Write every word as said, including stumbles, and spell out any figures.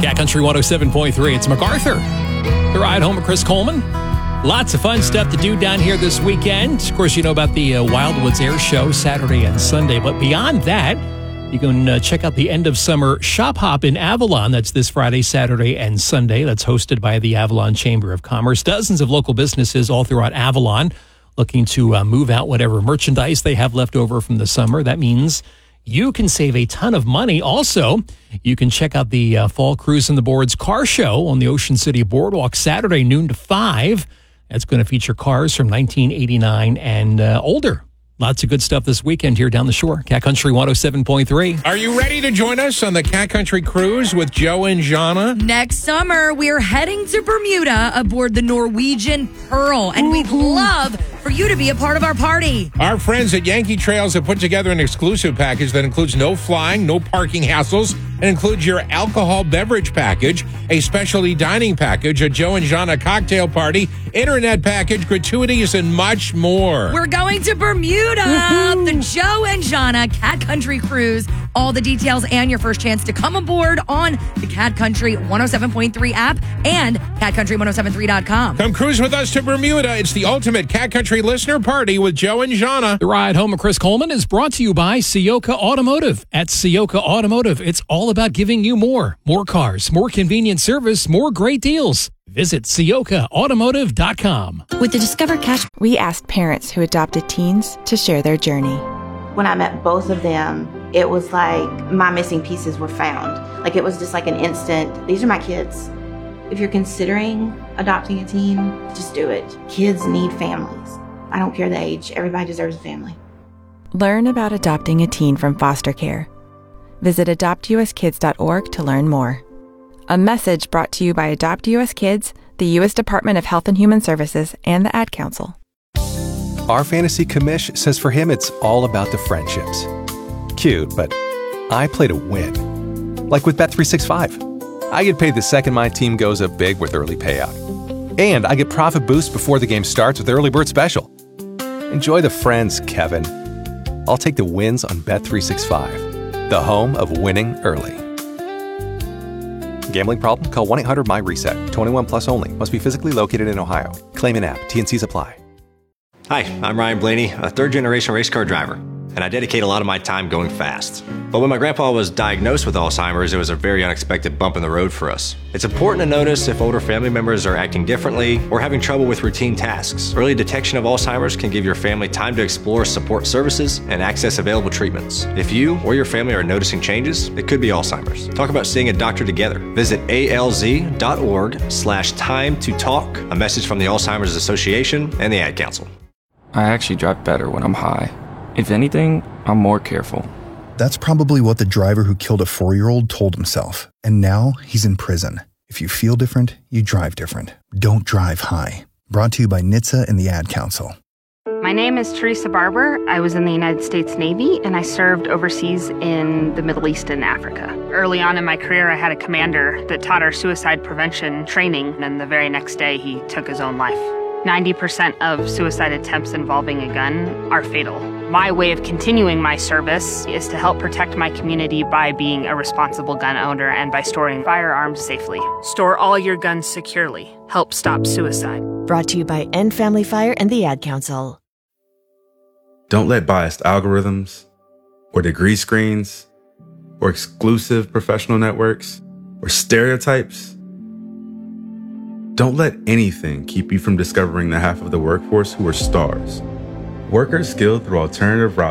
Cat Country one oh seven point three. It's MacArthur. The ride home with Chris Coleman. Lots of fun stuff to do down here this weekend. Of course, you know about the uh, Wildwoods Air Show Saturday and Sunday. But beyond that, you can uh, check out the end of summer Shop Hop in Avalon. That's this Friday, Saturday, and Sunday. That's hosted by the Avalon Chamber of Commerce. Dozens of local businesses all throughout Avalon looking to uh, move out whatever merchandise they have left over from the summer. That means you can save a ton of money. Also, you can check out the uh, Fall Cruise and the Boards car show on the Ocean City Boardwalk Saturday, noon to five. That's going to feature cars from nineteen eighty-nine and uh, older. Lots of good stuff this weekend here down the shore. Cat Country one oh seven point three. Are you ready to join us on the Cat Country Cruise with Joe and Jana? Next summer, we're heading to Bermuda aboard the Norwegian Pearl, and we'd love for you to be a part of our party. Our friends at Yankee Trails have put together an exclusive package that includes no flying, no parking hassles, and includes your alcohol beverage package, a specialty dining package, a Joe and Jana cocktail party, internet package, gratuities, and much more. We're going to Bermuda, the Joe and Jana Cat Country Cruise. All the details and your first chance to come aboard on the Cat Country one oh seven point three app and cat country one oh seven three dot com. Come cruise with us to Bermuda. It's the ultimate Cat Country listener party with Joe and Jana. The ride home with Chris Coleman is brought to you by Sioka Automotive. At Sioka Automotive, it's all about giving you more. More cars, more convenient service, more great deals. Visit Sioka Automotive dot com. With the Discover Cash, we asked parents who adopted teens to share their journey. When I met both of them, it was like my missing pieces were found. Like it was just like an instant, these are my kids. If you're considering adopting a teen, just do it. Kids need families. I don't care the age. Everybody deserves a family. Learn about adopting a teen from foster care. Visit adopt u s kids dot org to learn more. A message brought to you by Adopt U S Kids, the U S Department of Health and Human Services, and the Ad Council. Our fantasy commish says for him it's all about the friendships. Cute, but I play to win. Like with Bet three sixty-five. I get paid the second my team goes up big with early payout. And I get profit boost before the game starts with Early Bird Special. Enjoy the friends, Kevin. I'll take the wins on Bet three sixty-five, the home of winning early. Gambling problem? Call one eight hundred my reset. twenty-one plus only. Must be physically located in Ohio. Claim an app. T and Cs apply. Hi, I'm Ryan Blaney, a third-generation race car driver, and I dedicate a lot of my time going fast. But when my grandpa was diagnosed with Alzheimer's, it was a very unexpected bump in the road for us. It's important to notice if older family members are acting differently or having trouble with routine tasks. Early detection of Alzheimer's can give your family time to explore support services and access available treatments. If you or your family are noticing changes, it could be Alzheimer's. Talk about seeing a doctor together. Visit A L Z dot org slash time to talk. A message from the Alzheimer's Association and the Ad Council. I actually drive better when I'm high. If anything, I'm more careful. That's probably what the driver who killed a four-year-old told himself. And now he's in prison. If you feel different, you drive different. Don't drive high. Brought to you by N H T S A and the Ad Council. My name is Teresa Barber. I was in the United States Navy, and I served overseas in the Middle East and Africa. Early on in my career, I had a commander that taught our suicide prevention training, and the very next day, he took his own life. ninety percent of suicide attempts involving a gun are fatal. My way of continuing my service is to help protect my community by being a responsible gun owner and by storing firearms safely. Store all your guns securely. Help stop suicide. Brought to you by End Family Fire and the Ad Council. Don't let biased algorithms or degree screens or exclusive professional networks or stereotypes. Don't let anything keep you from discovering the half of the workforce who are stars. Workers skilled through alternative routes